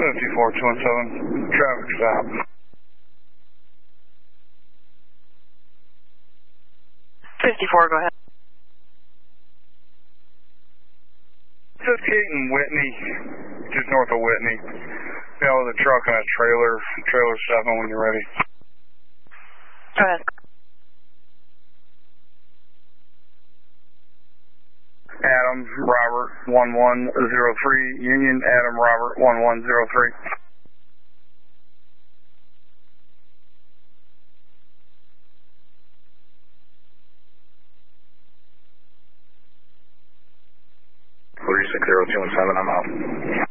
54217, traffic stop. 54, go ahead. 58 in Whitney, just north of Whitney. With a truck and a trailer 7 when you're ready. Go ahead. Adam Robert 1103, Union Adam Robert 1103. Three 60217, I'm out.